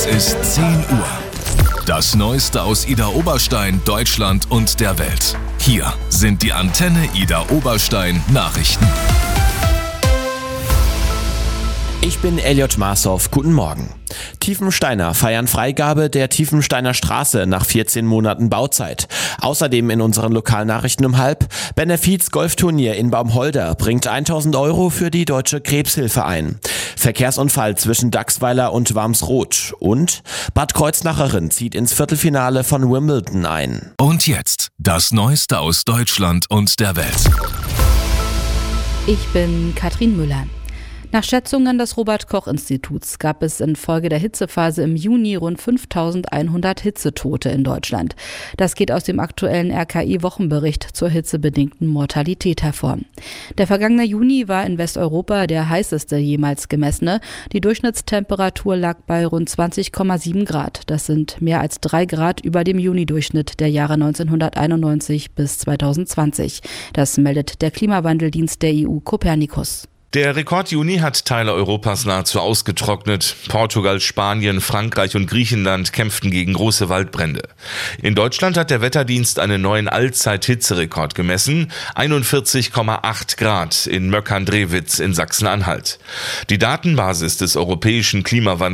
Es ist 10 Uhr. Das Neueste aus Idar-Oberstein, Deutschland und der Welt. Hier sind die Antenne Idar-Oberstein Nachrichten. Ich bin Elliot Marshoff, guten Morgen. Tiefensteiner feiern Freigabe der Tiefensteiner Straße nach 14 Monaten Bauzeit. Außerdem in unseren Lokalnachrichten um 12:30 Benefiz-Golfturnier in Baumholder bringt 1.000 € für die Deutsche Krebshilfe ein. Verkehrsunfall zwischen Dachsweiler und Warmsroth. Und Bad Kreuznacherin zieht ins Viertelfinale von Wimbledon ein. Und jetzt das Neueste aus Deutschland und der Welt. Ich bin Katrin Müller. Nach Schätzungen des Robert-Koch-Instituts gab es infolge der Hitzephase im Juni rund 5.100 Hitzetote in Deutschland. Das geht aus dem aktuellen RKI-Wochenbericht zur hitzebedingten Mortalität hervor. Der vergangene Juni war in Westeuropa der heißeste jemals gemessene. Die Durchschnittstemperatur lag bei rund 20,7 Grad. Das sind mehr als 3 Grad über dem Juni-Durchschnitt der Jahre 1991 bis 2020. Das meldet der Klimawandeldienst der EU Copernicus. Der Rekord-Juni hat Teile Europas nahezu ausgetrocknet. Portugal, Spanien, Frankreich und Griechenland kämpften gegen große Waldbrände. In Deutschland hat der Wetterdienst einen neuen Allzeit-Hitzerekord gemessen. 41,8 Grad in Möckern-Drewitz in Sachsen-Anhalt. Die Datenbasis des europäischen Klimawandels